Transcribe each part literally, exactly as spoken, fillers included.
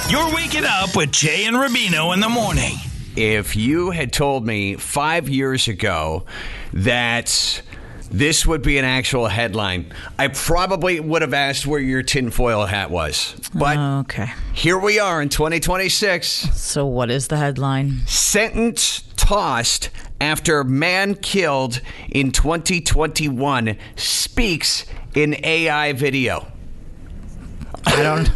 You're waking up with Jay and Rubino in the morning. If you had told me five years ago that this would be an actual headline, I probably would have asked where your tinfoil hat was. But okay. Here we are in twenty twenty-six. So what is the headline? Sentence tossed after man killed in twenty twenty-one speaks in A I video. I don't...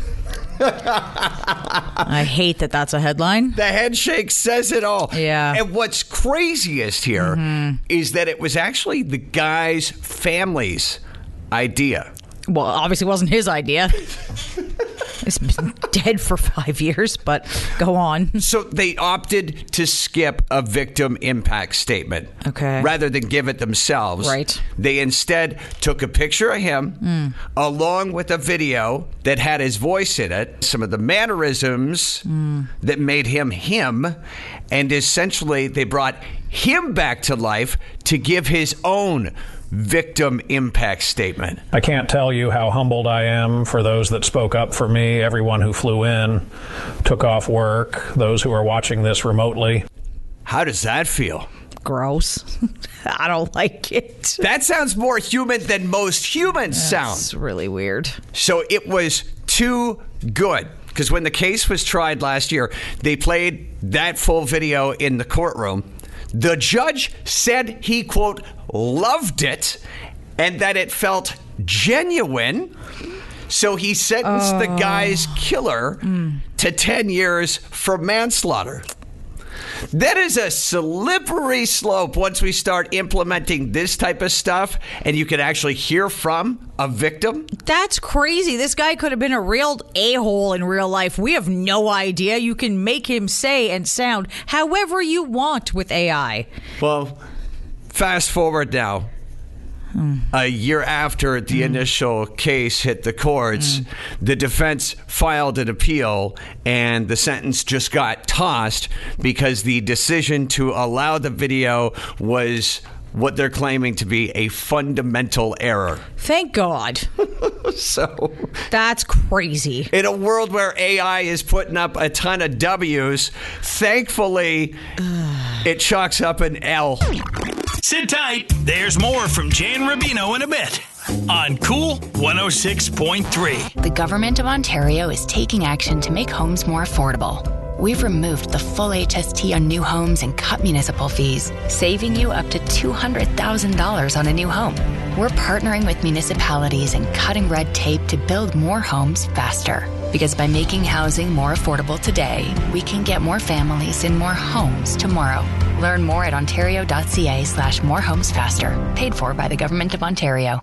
I hate that that's a headline. The headshake says it all. Yeah. And what's craziest here mm-hmm. is that it was actually the guy's family's idea. Well, obviously it wasn't his idea. He's been dead for five years, but go on. So they opted to skip a victim impact statement. Okay. Rather than give it themselves. Right. They instead took a picture of him mm. along with a video that had his voice in it, some of the mannerisms mm. that made him him, and essentially they brought him back to life to give his own victim impact statement. I can't tell you how humbled I am for those that spoke up for me, everyone who flew in, took off work, those who are watching this remotely. How does that feel? Gross. I don't like it. That sounds more human than most humans That's sound. It's really weird. So it was too good. Because when the case was tried last year, they played that full video in the courtroom. The judge said he, quote, loved it and that it felt genuine. So he sentenced oh. the guy's killer mm. to ten years for manslaughter. That is a slippery slope once we start implementing this type of stuff and you can actually hear from a victim. That's crazy. This guy could have been a real a-hole in real life. We have no idea. You can make him say and sound however you want with A I. Well, fast forward now. Mm. A year after the mm. initial case hit the courts, mm. the defense filed an appeal and the sentence just got tossed because the decision to allow the video was what they're claiming to be a fundamental error. Thank God. So that's crazy. In a world where A I is putting up a ton of W's, thankfully, it chalks up an L. Sit tight. There's more from Jay and Rubino in a bit on Cool one oh six point three. The Government of Ontario is taking action to make homes more affordable. We've removed the full H S T on new homes and cut municipal fees, saving you up to two hundred thousand dollars on a new home. We're partnering with municipalities and cutting red tape to build more homes faster. Because by making housing more affordable today, we can get more families in more homes tomorrow. Learn more at ontario.ca slash more homes faster. Paid for by the Government of Ontario.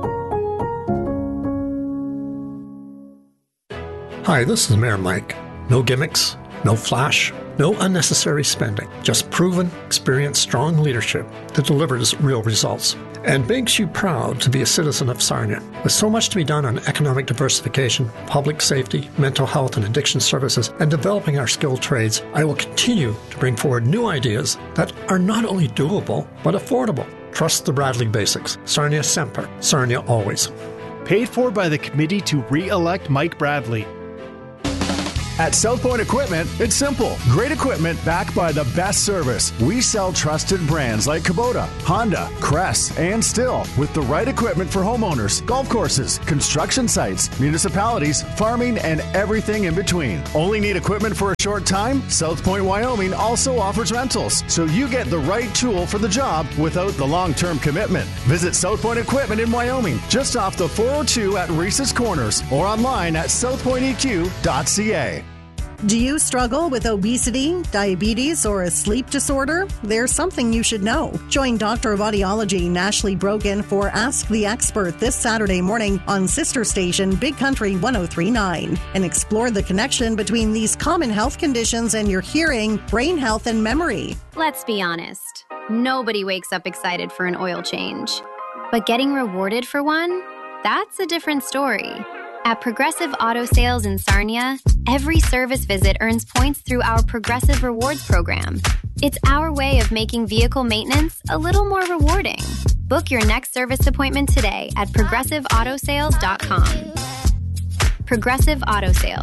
Hi, this is Mayor Mike. No gimmicks, no flash, no unnecessary spending. Just proven, experienced, strong leadership that delivers real results and makes you proud to be a citizen of Sarnia. With so much to be done on economic diversification, public safety, mental health and addiction services, and developing our skilled trades, I will continue to bring forward new ideas that are not only doable, but affordable. Trust the Bradley basics. Sarnia Semper. Sarnia always. Paid for by the committee to re-elect Mike Bradley. At South Point Equipment, it's simple. Great equipment backed by the best service. We sell trusted brands like Kubota, Honda, Crest, and Stihl with the right equipment for homeowners, golf courses, construction sites, municipalities, farming, and everything in between. Only need equipment for a short time? South Point, Wyoming also offers rentals, so you get the right tool for the job without the long-term commitment. Visit South Point Equipment in Wyoming, just off the four oh two at Reese's Corners, or online at south point e q dot c a. Do you struggle with obesity, diabetes, or a sleep disorder? There's something you should know. Join Doctor of Audiology Nashley Brogan for Ask the Expert this Saturday morning on sister station Big Country one oh three point nine and explore the connection between these common health conditions and your hearing, brain health, and memory. Let's be honest. Nobody wakes up excited for an oil change. But getting rewarded for one? That's a different story. At Progressive Auto Sales in Sarnia, every service visit earns points through our Progressive Rewards program. It's our way of making vehicle maintenance a little more rewarding. Book your next service appointment today at progressive auto sales dot com. Progressive Auto Sales.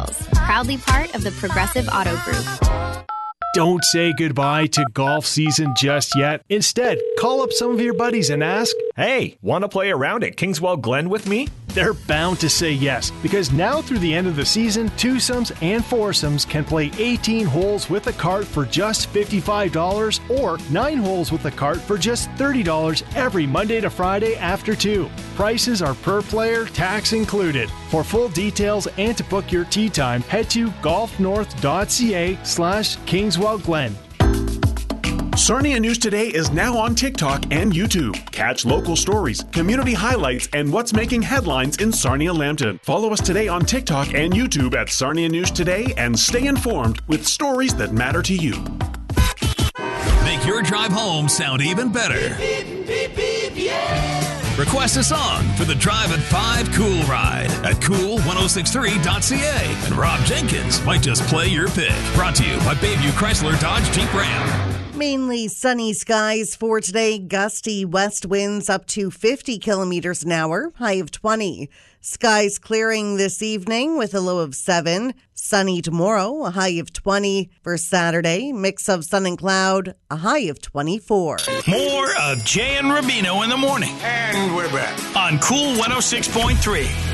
proudly part of the Progressive Auto Group. Don't say goodbye to golf season just yet. Instead, call up some of your buddies and ask, hey, want to play around at Kingswell Glen with me? They're bound to say yes, because now through the end of the season, twosomes and foursomes can play eighteen holes with a cart for just fifty-five dollars or nine holes with a cart for just thirty dollars every Monday to Friday after two. Prices are per player, tax included. For full details and to book your tee time, head to golfnorth.ca slash Kingswell Glen. Sarnia News Today is now on TikTok and YouTube. Catch local stories, community highlights, and what's making headlines in Sarnia-Lambton. Follow us today on TikTok and YouTube at Sarnia News Today and stay informed with stories that matter to you. Make your drive home sound even better. Beep, beep, beep, yeah. Request a song for the Drive at five Cool Ride at cool ten sixty-three dot c a. And Rob Jenkins might just play your pick. Brought to you by Bayview Chrysler Dodge Jeep Ram. Mainly sunny skies for today. Gusty west winds up to fifty kilometers an hour, high of twenty. Skies clearing this evening with a low of seven. Sunny tomorrow, a high of twenty. For Saturday, mix of sun and cloud, a high of twenty-four. More of Jay and Rubino in the morning. And we're back on Cool one oh six point three.